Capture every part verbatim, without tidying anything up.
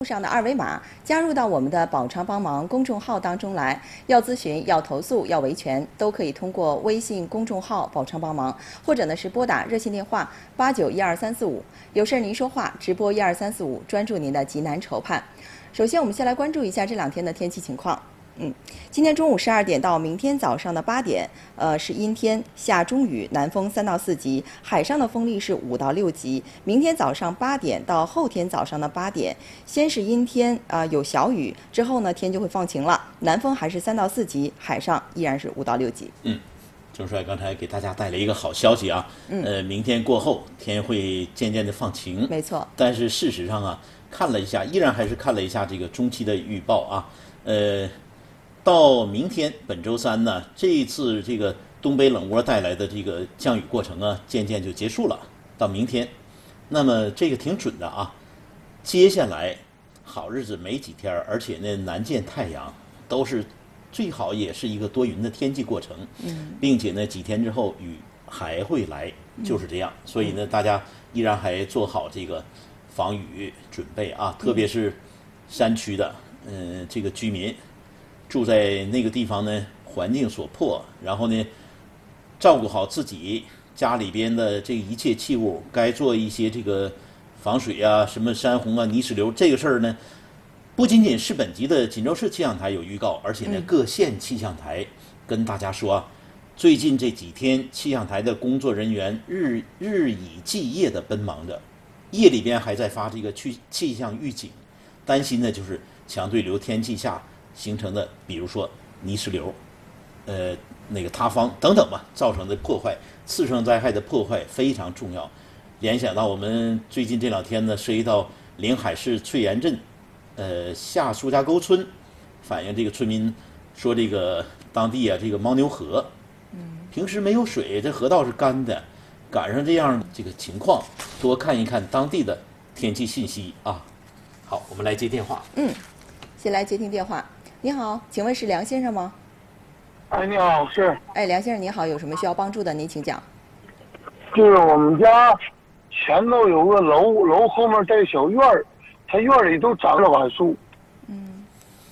上的二维码，加入到我们的宝昌帮忙公众号当中来。要咨询、要投诉、要维权，都可以通过微信公众号宝昌帮忙，或者呢是拨打热线电话八九一二三四五，有事您说话，直播一二三四五，专注您的急难愁盼。首先，我们先来关注一下这两天的天气情况。嗯，今天中午十二点到明天早上的八点，呃是阴天，下中雨，南风三到四级，海上的风力是五到六级。明天早上八点到后天早上的八点，先是阴天，呃有小雨，之后呢天就会放晴了，南风还是三到四级，海上依然是五到六级。 嗯，郑帅刚才给大家带来一个好消息啊，嗯、呃，明天过后天会渐渐的放晴， 没错。 但是事实上啊，看了一下，依然还是看了一下这个中期的预报啊，呃。到明天本周三呢，这一次这个东北冷涡带来的这个降雨过程啊，渐渐就结束了。到明天，那么这个挺准的啊。接下来好日子没几天，而且呢难见太阳，都是最好也是一个多云的天气过程。嗯，并且呢几天之后雨还会来，就是这样。所以呢大家依然还做好这个防雨准备啊，特别是山区的嗯、呃、这个居民。住在那个地方呢，环境所迫，然后呢，照顾好自己家里边的这一切器物，该做一些这个防水啊，什么山洪啊、泥石流这个事儿呢，不仅仅是本级的锦州市气象台有预告，而且呢，各县气象台跟大家说啊，最近这几天气象台的工作人员日日以继夜的奔忙着，夜里边还在发这个气气象预警，担心呢就是强对流天气下形成的，比如说泥石流，呃，那个塌方等等吧，造成的破坏，次生灾害的破坏非常重要。联想到我们最近这两天呢，涉及到临海市翠岩镇，呃，下苏家沟村，反映这个村民说，这个当地啊，这个牦牛河，嗯，平时没有水，这河道是干的，赶上这样这个情况，多看一看当地的天气信息啊。好，我们来接电话。 嗯，先来接听电话。你好，请问是梁先生吗？ 哎，你好，是。 哎，梁先生你好，有什么需要帮助的？您请讲。 就是我们家前头有个楼，楼后面带小院儿，它院里都长了把树。 嗯。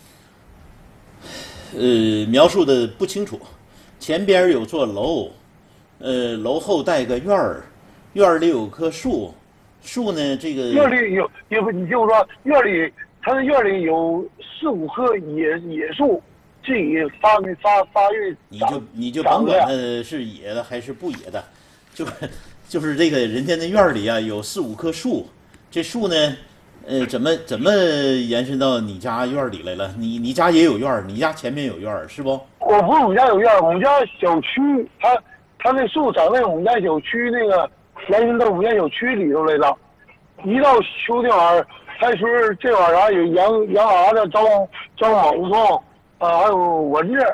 呃，描述的不清楚。前边有座楼，呃，楼后带个院儿，院儿里有棵树，树呢这个。 院里有，也不，你听我说，院里。他的院里有四五棵野野树，自己发发发育。 你就你就甭管它是野的还是不野的，就是就是这个人家那院里啊有四五棵树，这树呢，呃，怎么怎么延伸到你家院里来了？你你家也有院，你家前面有院是不？ 我不是我们家有院，我们家小区，它它那树长在我们家小区那个延伸到我们家小区里头来了，一到秋天晚上。开春这晚上有羊羊娃子招招毛虫啊，还有蚊子。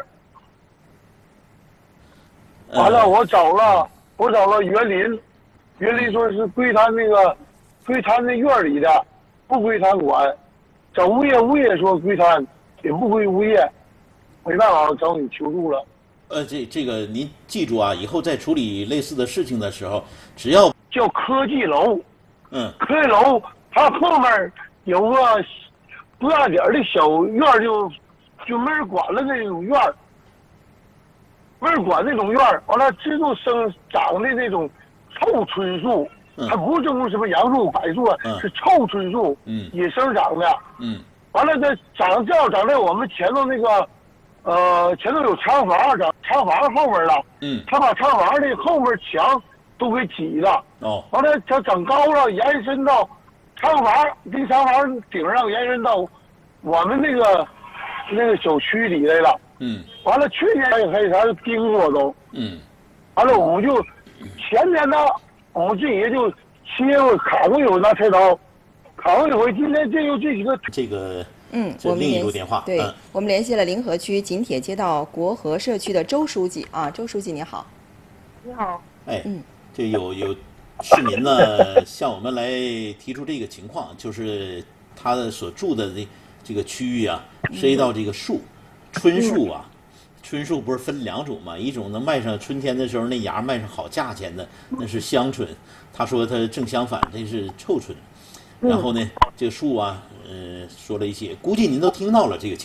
完了，我找了我找了园林，园林说是归他那个归他那院里的，不归他管。找物业，物业说归他，也不归物业。没办法，找你求助了。 呃，这这个您记住啊，以后在处理类似的事情的时候，只要叫科技楼， 嗯， 科技楼。它后面有个不大点的小院儿，就就没人管了那种院儿，没人管那种院儿。完了，知道生长的那种臭椿树， 嗯、 它不是种什么杨树、柏树啊， 嗯、 是臭椿树， 嗯， 野生长的。 嗯， 完了，这长正好长在我们前头那个，呃，前头有厂房，长厂房后面了。 嗯， 他把厂房的后面墙都给挤了。 哦， 完了，它长高了，延伸到。厂房跟厂房顶上延伸到我们那个那个小区里来了。 嗯。 完了，去年也还啥盯过都。 嗯。 完了，我们就前年呢，我们自己就切过砍过有拿菜刀，砍过一回。今天这又这几个这个嗯， 这另一路电话。 对、 嗯， 我们联系了临河区锦铁街道国和社区的周书记啊，周书记你好。 你好。 哎， 嗯， 这有有。市民呢向我们来提出这个情况，就是他的所住的这这个区域啊，涉及到这个树，椿树啊，椿树不是分两种嘛？一种能卖上春天的时候那芽卖上好价钱的，那是香椿。他说他正相反，这是臭椿。 然后呢，这个树啊，呃，说了一些，估计您都听到了这个。